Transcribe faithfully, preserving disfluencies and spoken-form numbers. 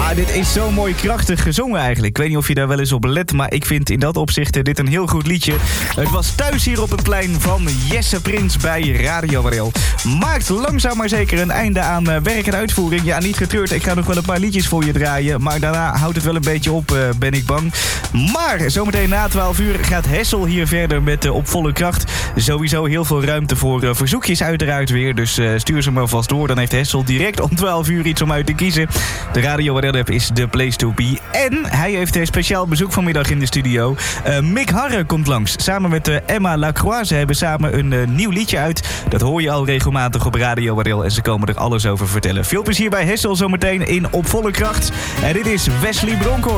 Ja, dit is zo mooi krachtig gezongen eigenlijk. Ik weet niet of je daar wel eens op let, maar ik vind in dat opzicht dit een heel goed liedje. Het was thuis hier op het plein van Jesse Prins bij Radio Warel. Maakt langzaam maar zeker een einde aan werk en uitvoering. Ja, niet getreurd, ik ga nog wel een paar liedjes voor je draaien, maar daarna houdt het wel een beetje op, uh, ben ik bang. Maar zometeen na twaalf uur gaat Hessel hier verder met uh, Op Volle Kracht. Sowieso heel veel ruimte voor uh, verzoekjes uiteraard weer, dus uh, stuur ze maar vast door. Dan heeft Hessel direct om twaalf uur iets om uit te kiezen. De Radio Warel app is the place to be. En hij heeft een speciaal bezoek vanmiddag in de studio. Uh, Mick Harre komt langs. Samen met uh, Emma Lacroix. Ze hebben samen een uh, nieuw liedje uit. Dat hoor je al regelmatig op Radio Warel. En ze komen er alles over vertellen. Veel plezier bij Hessel zometeen in Op Volle Kracht. En dit is Wesley Bronkhorst.